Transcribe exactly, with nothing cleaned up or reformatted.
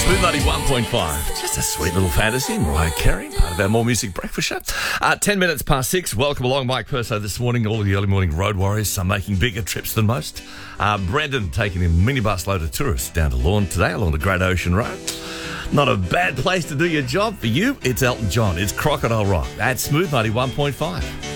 Smooth ninety-one point five. Just a sweet little fantasy. Mariah Carey, part of our More Music Breakfast show. Uh, ten minutes past six. Welcome along, Mike Perso this morning. All of the early morning road warriors, some making bigger trips than most. Uh, Brendan taking a minibus load of tourists down to Lawn today along the Great Ocean Road. Not a bad place to do your job. For you, it's Elton John. It's Crocodile Rock. That's Smooth ninety-one point five.